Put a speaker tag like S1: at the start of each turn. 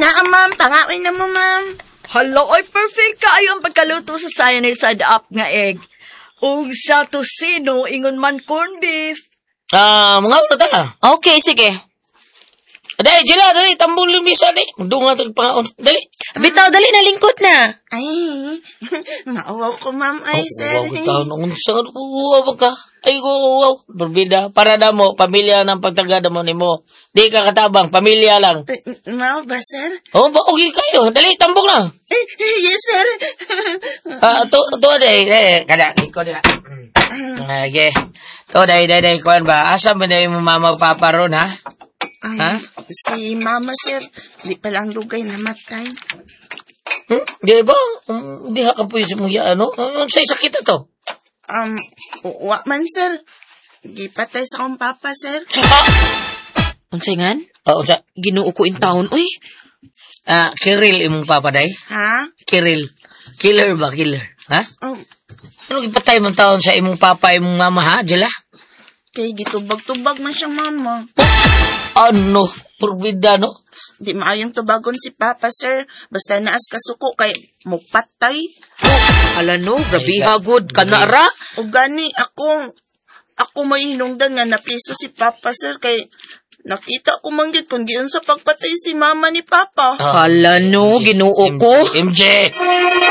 S1: na, ma'am. Pangawin na mo, ma'am.
S2: Hala, ay perfect kaayo ang pagkaluto sa Cyanide side up nga egg. Ug sa tosino, ingon man corn beef.
S3: Mga ulo ta.
S4: Okay, sige.
S3: Dali, Jila, dali, tambong lumisa, dali. Doon nga itong pangaon. Dali.
S4: Bitaw, dali na lingkod na.
S1: Ay, maawaw ko, ma'am. Ay, sir.
S3: Wow, taon ang unsa. Wow, ka. Ay, wow. Berbida. Para na mo, pamilya ng pagtagada mo ni mo. Di ka katabang, pamilya lang.
S1: Mao ba, sir?
S3: Oh, okay kayo. Dali, tambong na.
S1: Yes, sir.
S3: To, dali. Kada, ikaw nila. Okay. To, dali. Kuhan ba? Asa ba na yung mama papa ron, ha? Ha?
S1: Si mama, sir. Di palang lugay namatay.
S3: Di ba? Di ka po yung ano? Sa'yo sakit to?
S1: Wa man, sir. Gipatay sa akong papa, sir.
S4: Unsay ngan?
S3: Unsa?
S4: Ginoo ko in taon, uy.
S3: Kiril imong papaday?
S1: Ha?
S3: Kiril. Killer ba? Killer? Ha?
S1: Oh,
S3: Ano ipatay mong taon sa imong papa, imong mama, ha? Jela?
S1: kay gitubag-tubag man siyang mama.
S3: Ano? Purbida, no?
S1: Di maayong tubagon si papa, sir. Basta naas kasuko kay mupatay.
S4: Hala no, grabe hagod. Kanara.
S1: O gani, ako may hinungdan nga napriso si papa, sir. Kay nakita ko manggit kung giun sa pagpatay si mama ni papa.
S4: Hala no, ginoo ko.
S3: MJ!